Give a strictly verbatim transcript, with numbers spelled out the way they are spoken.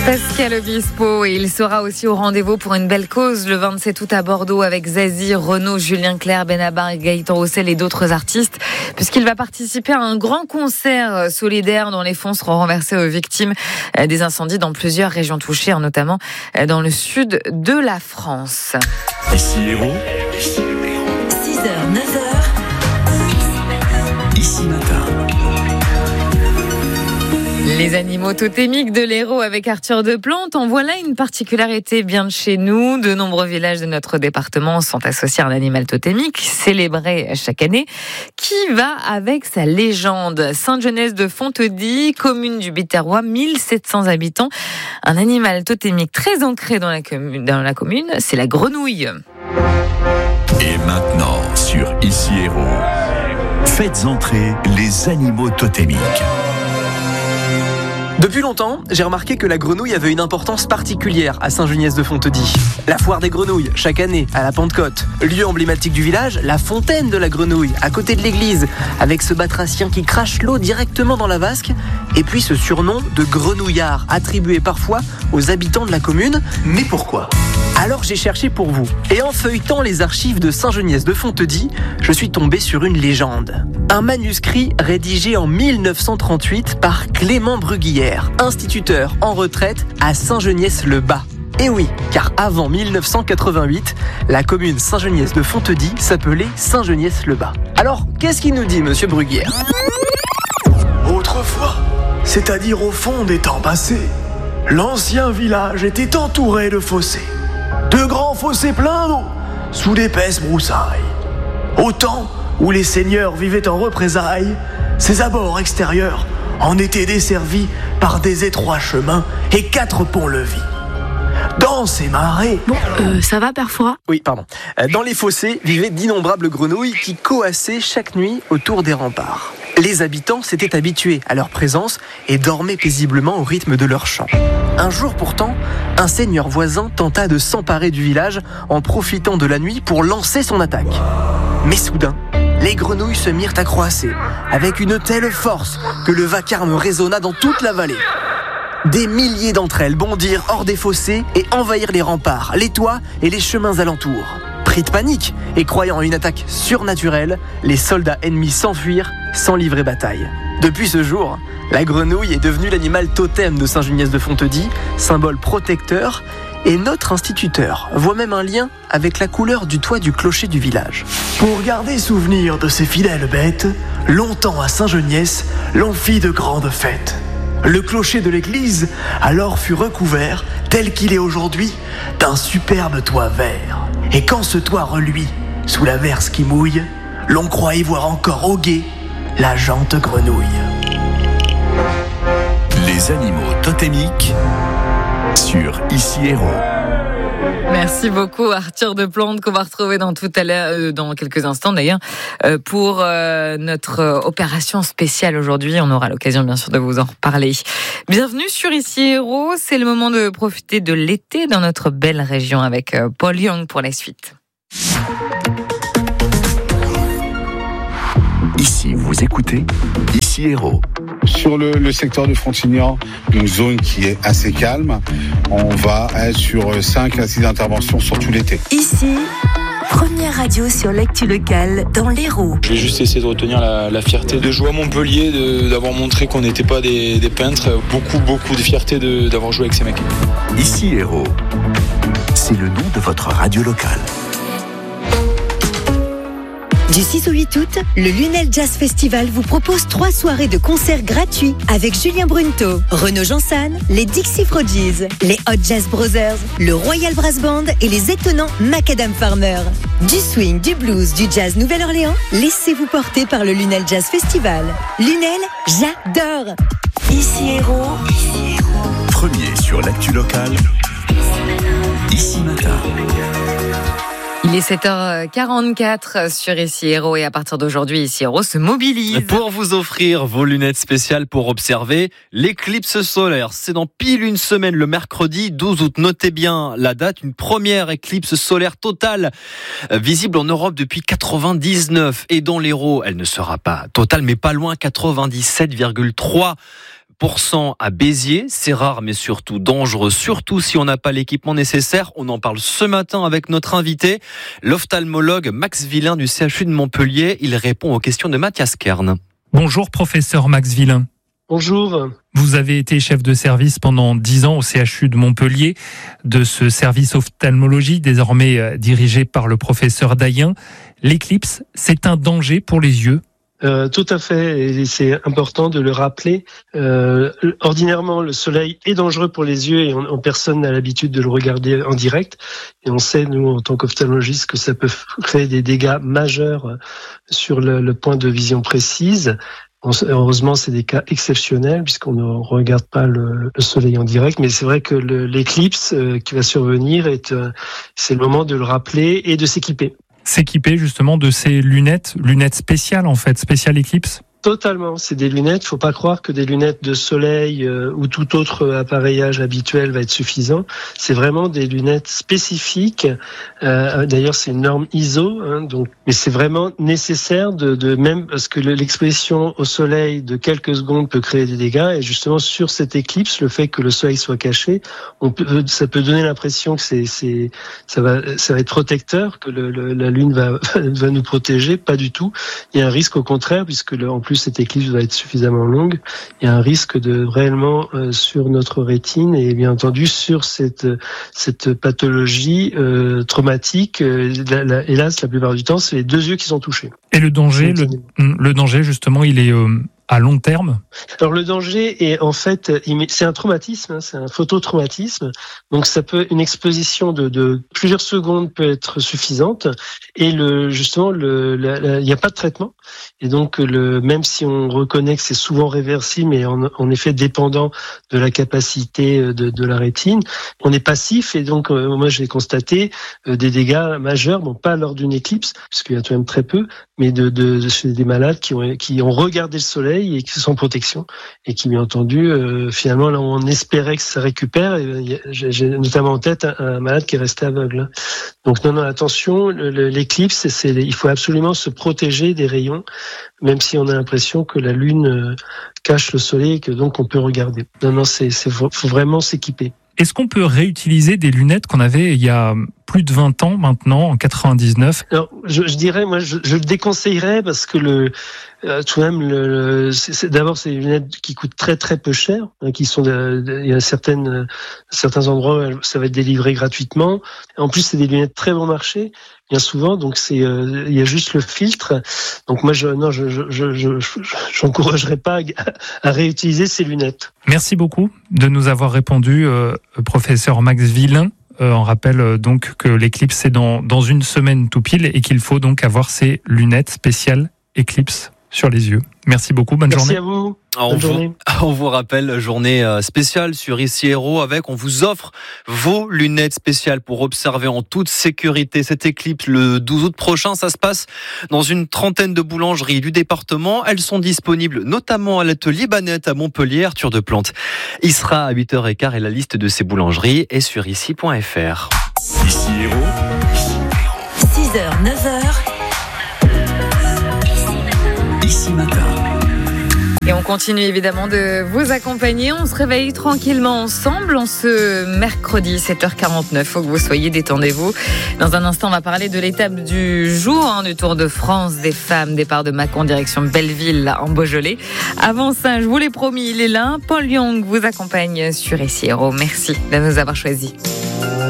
Pascal Obispo, et il sera aussi au rendez-vous pour une belle cause le vingt-sept août à Bordeaux avec Zazie, Renaud, Julien Clerc, Benabar, Gaëtan Roussel et d'autres artistes, puisqu'il va participer à un grand concert solidaire dont les fonds seront renversés aux victimes des incendies dans plusieurs régions touchées, notamment dans le sud de la France. Ici Héros, six heures, neuf heures, Ici Matin. Les animaux totémiques de l'Hérault avec Arthur Deplante. En voilà une particularité bien de chez nous. De nombreux villages de notre département sont associés à un animal totémique célébré chaque année qui va avec sa légende. Sainte-Genèse de Fontedie, commune du Biterrois, mille sept cents habitants. Un animal totémique très ancré dans la commune, dans la commune, c'est la grenouille. Et maintenant, sur Ici Héros, faites entrer les animaux totémiques. Depuis longtemps, j'ai remarqué que la grenouille avait une importance particulière à Sainte-Genèse-de-Fontedie. La foire des grenouilles, chaque année, à la Pentecôte. Lieu emblématique du village, la fontaine de la grenouille, à côté de l'église, avec ce batracien qui crache l'eau directement dans la vasque, et puis ce surnom de grenouillard, attribué parfois aux habitants de la commune. Mais pourquoi ? Alors j'ai cherché pour vous, et en feuilletant les archives de Sainte-Genèse-de-Fontedie, je suis tombé sur une légende. Un manuscrit rédigé en mille neuf cent trente-huit par Clément Bruguière, instituteur en retraite à Saint-Geniès-le-Bas. Et oui, car avant mille neuf cent quatre-vingt-huit, la commune Saint-Geniès-de-Fontedie s'appelait Saint-Geniès-le-Bas. Alors, qu'est-ce qu'il nous dit, monsieur Bruguière ? Autrefois, c'est-à-dire au fond des temps passés, l'ancien village était entouré de fossés. De grands fossés pleins d'eau, sous d'épaisses broussailles. Au temps où les seigneurs vivaient en représailles, ces abords extérieurs en étaient desservis par des étroits chemins et quatre ponts-levis. Dans ces marais... Bon, euh, ça va, Père Fouras ? Oui, pardon. Dans les fossés vivaient d'innombrables grenouilles qui coassaient chaque nuit autour des remparts. Les habitants s'étaient habitués à leur présence et dormaient paisiblement au rythme de leur chant. Un jour pourtant, un seigneur voisin tenta de s'emparer du village en profitant de la nuit pour lancer son attaque. Mais soudain, les grenouilles se mirent à croasser avec une telle force que le vacarme résonna dans toute la vallée. Des milliers d'entre elles bondirent hors des fossés et envahirent les remparts, les toits et les chemins alentours. Pris de panique et croyant à une attaque surnaturelle, les soldats ennemis s'enfuirent sans livrer bataille. Depuis ce jour, la grenouille est devenue l'animal totem de Sainte-Genèse-de-Fontedie, symbole protecteur, et notre instituteur voit même un lien avec la couleur du toit du clocher du village. Pour garder souvenir de ces fidèles bêtes, longtemps à Saint-Geniès, l'on fit de grandes fêtes. Le clocher de l'église alors fut recouvert, tel qu'il est aujourd'hui, d'un superbe toit vert. Et quand ce toit reluit, sous la verse qui mouille, l'on croit y voir encore au guet la jante grenouille. Les animaux totémiques sur Ici Héros. Merci beaucoup Arthur Deplante, qu'on va retrouver dans tout à l'heure, euh, dans quelques instants d'ailleurs, euh, pour euh, notre euh, opération spéciale aujourd'hui. On aura l'occasion bien sûr de vous en reparler. Bienvenue sur Ici Héros, c'est le moment de profiter de l'été dans notre belle région avec euh, Paul Young pour la suite. Ici, vous écoutez Ici Héros. Sur le, le secteur de Frontignan, une zone qui est assez calme, on va être sur cinq à six interventions sur tout l'été. Ici, première radio sur l'actu locale dans l'Hérault. Je vais juste essayer de retenir la, la fierté de jouer à Montpellier, de, d'avoir montré qu'on n'était pas des, des peintres. Beaucoup, beaucoup de fierté de, d'avoir joué avec ces mecs. Ici Héros, c'est le nom de votre radio locale. Du six au huit août, le Lunel Jazz Festival vous propose trois soirées de concerts gratuits avec Julien Brunto, Renaud Jansan, les Dixie Frogies, les Hot Jazz Brothers, le Royal Brass Band et les étonnants Macadam Farmer. Du swing, du blues, du jazz Nouvelle-Orléans, laissez-vous porter par le Lunel Jazz Festival. Lunel, j'adore. Ici Héros. Premier sur l'actu locale. Ici Matin. Il est sept heures quarante-quatre sur Ici Héros et à partir d'aujourd'hui, Ici Héros se mobilise. Pour vous offrir vos lunettes spéciales pour observer l'éclipse solaire. C'est dans pile une semaine, le mercredi douze août. Notez bien la date, une première éclipse solaire totale visible en Europe depuis quatre-vingt-dix-neuf. Et dans l'Hérault, elle ne sera pas totale, mais pas loin, quatre-vingt-dix-sept virgule trois pour cent à Béziers. C'est rare mais surtout dangereux, surtout si on n'a pas l'équipement nécessaire. On en parle ce matin avec notre invité, l'ophtalmologue Max Villain du C H U de Montpellier. Il répond aux questions de Mathias Kern. Bonjour professeur Max Villain. Bonjour. Vous avez été chef de service pendant dix ans au C H U de Montpellier, de ce service ophtalmologie désormais dirigé par le professeur Dayen. L'éclipse, c'est un danger pour les yeux ? Euh, tout à fait, et c'est important de le rappeler. Euh, ordinairement, le soleil est dangereux pour les yeux et on, on, personne n'a l'habitude de le regarder en direct. Et on sait, nous, en tant qu'ophtalmologistes, que ça peut créer des dégâts majeurs sur le, le point de vision précise. Heureusement, c'est des cas exceptionnels puisqu'on ne regarde pas le, le soleil en direct. Mais c'est vrai que le, l'éclipse euh, qui va survenir, est, euh, c'est le moment de le rappeler et de s'équiper. S'équiper justement de ces lunettes, lunettes spéciales en fait, spéciales éclipse ? Totalement, c'est des lunettes. Faut pas croire que des lunettes de soleil euh, ou tout autre appareillage habituel va être suffisant. C'est vraiment des lunettes spécifiques. Euh, d'ailleurs, c'est une norme I S O, hein, donc, mais c'est vraiment nécessaire de, de même parce que l'exposition au soleil de quelques secondes peut créer des dégâts. Et justement, sur cette éclipse, le fait que le soleil soit caché, on peut, ça peut donner l'impression que c'est, c'est, ça va, ça va être protecteur, que le, le, la lune va, va nous protéger. Pas du tout. Il y a un risque au contraire, puisque le, en plus plus cette éclipse doit être suffisamment longue, il y a un risque de réellement euh, sur notre rétine et bien entendu sur cette cette pathologie euh, traumatique. Euh, la, la, hélas, la plupart du temps, c'est les deux yeux qui sont touchés. Et le danger, le, le danger justement, il est euh, à long terme ? Alors le danger est en fait, c'est un traumatisme, hein, c'est un phototraumatisme. Donc ça peut, une exposition de, de plusieurs secondes peut être suffisante. Et le justement, le, la, la, il n'y a pas de traitement. Et donc le, même si on reconnaît que c'est souvent réversible, mais en, en effet dépendant de la capacité de, de la rétine, on est passif. Et donc euh, moi j'ai constaté euh, des dégâts majeurs, bon pas lors d'une éclipse, puisqu'il y a tout de même très peu, mais de, de, de chez des malades qui ont qui ont regardé le soleil et qui sont en protection et qui, bien entendu, euh, finalement, là où on espérait que ça récupère, et j'ai, j'ai notamment en tête un, un malade qui est resté aveugle. Donc, non, non, attention, le, le, l'éclipse, c'est, il faut absolument se protéger des rayons, même si on a l'impression que la lune euh, cache le soleil et que donc on peut regarder. Non, non, c'est, c'est faut vraiment s'équiper. Est-ce qu'on peut réutiliser des lunettes qu'on avait il y a plus de vingt ans maintenant, en quatre-vingt-dix-neuf ? Alors, je, je dirais, moi, je, je le déconseillerais parce que le, euh, tout de même, le, le c'est, c'est, d'abord, c'est des lunettes qui coûtent très très peu cher, hein, qui sont, de, de, il y a certaines, certains endroits où ça va être délivré gratuitement. En plus, c'est des lunettes très bon marché, bien souvent, donc c'est, euh, il y a juste le filtre. Donc moi, je, non, je, je, je, je, je j'encouragerais pas à, à réutiliser ces lunettes. Merci beaucoup de nous avoir répondu, euh, professeur Max Villain. Euh, on rappelle euh, donc que l'éclipse c'est dans, dans une semaine tout pile et qu'il faut donc avoir ces lunettes spéciales éclipse sur les yeux. Merci beaucoup, bonne Merci journée. Merci à vous. On bonne vous, journée. On vous rappelle, journée spéciale sur Ici Héros avec, on vous offre vos lunettes spéciales pour observer en toute sécurité cette éclipse le douze août prochain. Ça se passe dans une trentaine de boulangeries du département. Elles sont disponibles notamment à l'atelier Banette à Montpellier. Arthur Deplante y sera à huit heures quinze et la liste de ces boulangeries est sur ici point f r. Ici Héros. six heures, neuf heures. Ici Matin. Et on continue évidemment de vous accompagner. On se réveille tranquillement ensemble en ce mercredi sept heures quarante-neuf. Faut que vous soyez, détendez-vous. Dans un instant, on va parler de l'étape du jour hein, du Tour de France des femmes. Départ de Mâcon, direction Belleville là, en Beaujolais. Avant ça, je vous l'ai promis, il est là. Paul Young vous accompagne sur Ici Héros. Merci de nous avoir choisis.